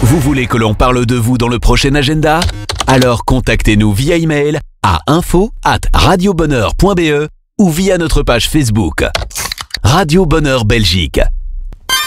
Vous voulez que l'on parle de vous dans le prochain agenda? Alors contactez-nous via email à info@radiobonheur.be ou via notre page Facebook. Radio Bonheur Belgique.